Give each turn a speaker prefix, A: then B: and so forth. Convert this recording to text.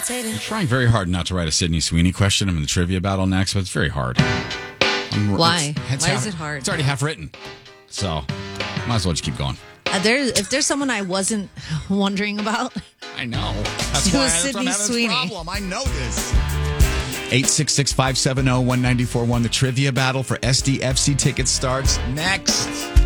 A: I'm trying very hard not to write a Sydney Sweeney question. I'm in the trivia battle next, but it's very hard.
B: Why? Why is it hard?
A: It's already half written. So, might as well just keep going.
B: If there's someone I wasn't wondering about,
A: I know.
B: It was Sydney
A: I'm having
B: Sweeney.
A: this problem. I know this. 866-570-1941. The trivia battle for SDFC tickets starts next.